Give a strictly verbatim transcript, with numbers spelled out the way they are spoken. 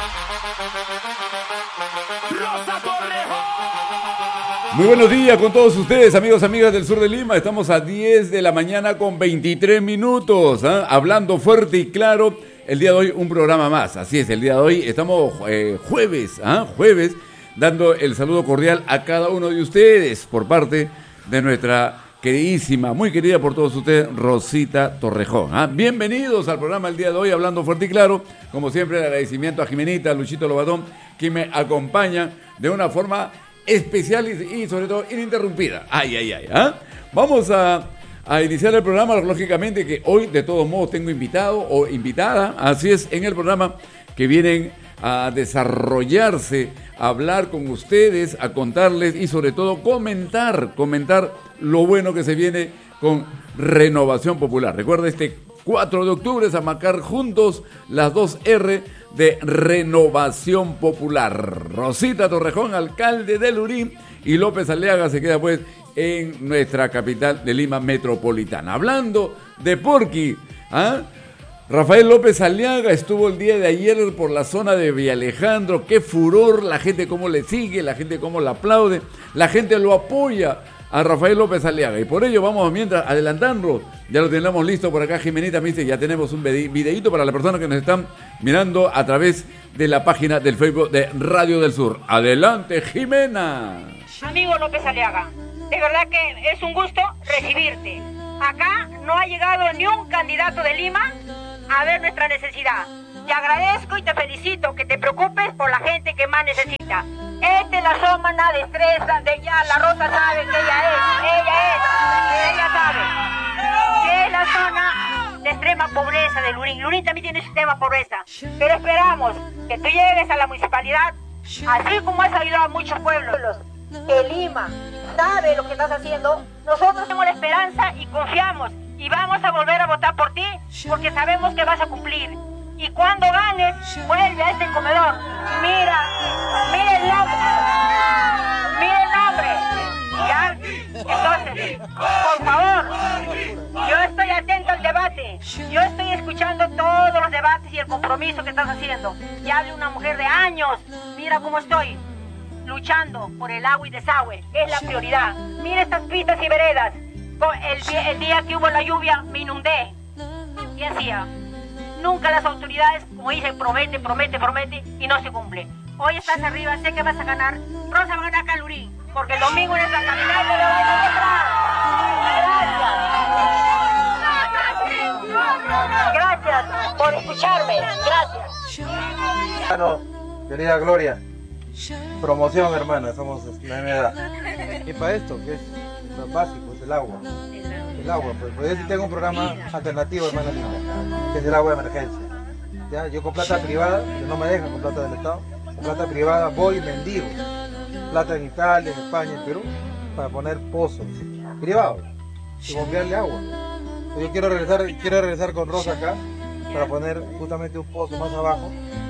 Muy buenos días con todos ustedes, amigos, amigas del sur de Lima. Estamos a diez de la mañana con veintitrés minutos, ¿eh? Hablando fuerte y claro. El día de hoy un programa más, así es, el día de hoy estamos eh, jueves, ¿eh? jueves, dando el saludo cordial a cada uno de ustedes por parte de nuestra queridísima, muy querida por todos ustedes, Rosita Torrejón. ¿eh? Bienvenidos al programa el día de hoy, Hablando fuerte y claro. Como siempre, el agradecimiento a Jimenita, a Luchito Lobatón, que me acompañan de una forma especial y, y sobre todo ininterrumpida. Ay, ay, ay. ¿eh? Vamos a, a iniciar el programa, lógicamente que hoy de todos modos tengo invitado o invitada, así es, en el programa que vienen a desarrollarse, a hablar con ustedes, a contarles y sobre todo comentar, comentar lo bueno que se viene con Renovación Popular. Recuerda, este cuatro de octubre es a marcar juntos las dos R de Renovación Popular. Rosita Torrejón, alcalde de Lurín, y López Aliaga se queda pues en nuestra capital de Lima metropolitana. Hablando de Porqui, ¿ah? Rafael López Aliaga estuvo el día de ayer por la zona de Villa Alejandro. Qué furor, la gente cómo le sigue, la gente cómo le aplaude, la gente lo apoya a Rafael López Aliaga, y por ello vamos mientras adelantando, ya lo tenemos listo por acá. Jimenita me dice, ya tenemos un videíto para las personas que nos están mirando a través de la página del Facebook de Radio del Sur. Adelante, Jimena. Amigo López Aliaga, de verdad que es un gusto recibirte. Acá no ha llegado ni un candidato de Lima a ver nuestra necesidad. Te agradezco y te felicito que te preocupes por la gente que más necesita. Esta es la zona de destreza de ella, la Rosa sabe que ella es, ella es, ella sabe que es la zona de extrema pobreza de Lurín. Lurín también tiene extrema pobreza, pero esperamos que tú llegues a la municipalidad, así como has ayudado a muchos pueblos. Que Lima sabe lo que estás haciendo, nosotros tenemos la esperanza y confiamos, y vamos a volver a votar por ti, porque sabemos que vas a cumplir. Y cuando ganes, vuelve a este comedor. Mira, mira el nombre. Mira el nombre. ¿Ya? Entonces, por favor, yo estoy atento al debate. Yo estoy escuchando todos los debates y el compromiso que estás haciendo. Ya de una mujer de años. Mira cómo estoy luchando por el agua y desagüe. Es la prioridad. Mira estas pistas y veredas. El, el día que hubo la lluvia, me inundé. ¿Qué hacía? Nunca las autoridades, como dicen, promete, promete, promete y no se cumple. Hoy estás arriba, sé que vas a ganar. Rosa va a ganar acá en Lurín, porque el domingo en esta capital te lo van a demostrar. Gracias. Gracias por escucharme. Gracias. Hermano, querida Gloria, promoción, hermana, somos la misma edad. Y para esto, que es lo básico, es el agua. El agua, pues, pues yo sí tengo un programa alternativo, hermana linda, que es el agua de emergencia. ¿Ya? Yo con plata privada, que no me dejan con plata del Estado, con plata privada voy y mendigo plata en Italia, en España, en Perú, para poner pozos privados y bombearle agua. Yo quiero regresar, quiero regresar con Rosa acá para poner justamente un pozo más abajo